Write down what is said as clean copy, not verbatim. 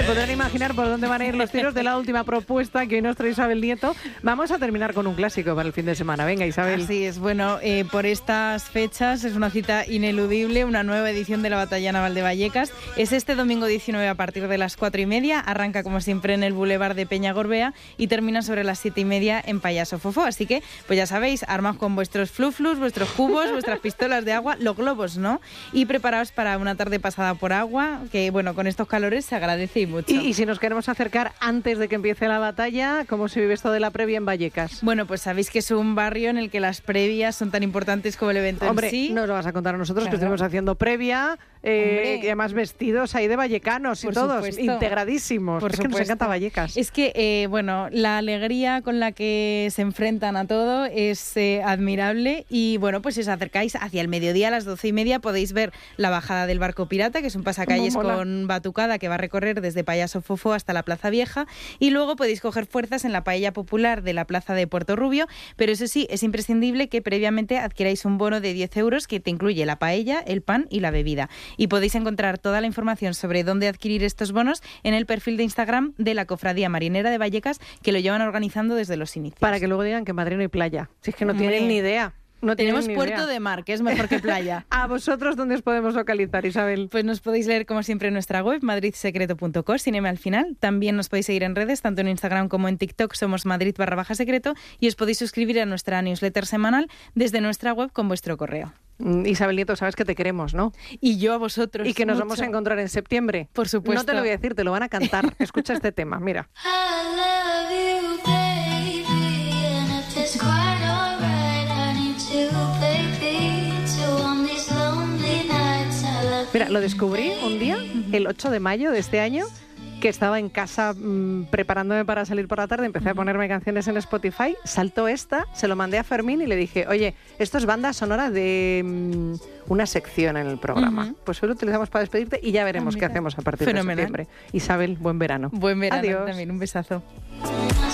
podrán imaginar por dónde van a ir los tiros de la última propuesta que hoy nos trae Isabel Nieto. Vamos a terminar con un clásico para el fin de semana. Venga, Isabel. Así es, bueno, por estas fechas es una cita ineludible, una nueva edición de la Batalla Naval de Vallecas. Es este domingo 19 a partir de las 4:30. Arranca como siempre en el Boulevard de Peña Gorbea y termina sobre las 7:30 en Payaso Fofó. Así que, pues ya sabéis, armaos con vuestros fluflus, vuestros cubos, vuestras pistolas de agua, los globos, ¿no? Y preparaos para una tarde pasada por agua, que bueno, con estos calores se agradece y mucho. Y si nos queremos acercar antes de que empiece la batalla, ¿cómo se vive esto de la previa en Vallecas? Bueno, pues sabéis que es un barrio en el que las previas son tan importantes como el evento en sí. Nos lo vas a contar a nosotros, que estuvimos haciendo previa, y además vestidos ahí de vallecanos y todos, supuesto. Integradísimos. Por es que nos encanta Vallecas. Es que, bueno, la alegría con la que se enfrentan a todo es admirable y, bueno, pues si os acercáis hacia el mediodía a las 12:30 podéis ver la bajada del barco pirata, que es un pasacalles con batucada que va a recorrer desde Payaso Fofó hasta la Plaza Vieja, y luego podéis coger fuerzas en la paella popular de la Plaza de Puerto Rubio, pero eso sí, es imprescindible que previamente adquiráis un bono de 10 euros que te incluye la paella, el pan y la bebida. Y podéis encontrar toda la información sobre dónde adquirir estos bonos en el perfil de Instagram de la Cofradía Marinera de Vallecas, que lo llevan organizando desde los inicios. Para que luego digan que en Madrid no hay playa. Si es que no tienen ni idea. No tenemos puerto de mar, que es mejor que playa. ¿A vosotros dónde os podemos localizar, Isabel? Pues nos podéis leer, como siempre, en nuestra web, madridsecreto.com, sin M al final. También nos podéis seguir en redes, tanto en Instagram como en TikTok, somos Madrid_secreto, y os podéis suscribir a nuestra newsletter semanal desde nuestra web con vuestro correo. Isabel Nieto, sabes que te queremos, ¿no? Y yo a vosotros. Y que nos mucho. vamos a encontrar en septiembre. Por supuesto. No te lo voy a decir, te lo van a cantar. Escucha este tema, mira. Mira, lo descubrí un día, el 8 de mayo de este año, que estaba en casa preparándome para salir por la tarde, empecé a ponerme canciones en Spotify, saltó esta, se lo mandé a Fermín y le dije, oye, esto es banda sonora de una sección en el programa. Pues hoy lo utilizamos para despedirte y ya veremos qué hacemos a partir de septiembre. Isabel, buen verano. Buen verano. Adiós. También, un besazo.